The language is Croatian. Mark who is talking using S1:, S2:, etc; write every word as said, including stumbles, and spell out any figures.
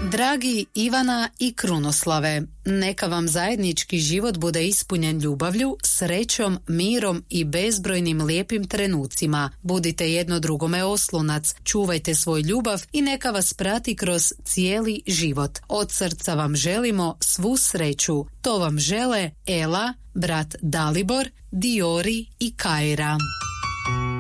S1: Dragi Ivana i Krunoslave, neka vam zajednički život bude ispunjen ljubavlju, srećom, mirom i bezbrojnim lijepim trenucima. Budite jedno drugome oslonac, čuvajte svoj ljubav i neka vas prati kroz cijeli život. Od srca vam želimo svu sreću. To vam žele Ela, brat Dalibor, Diori i Kaira.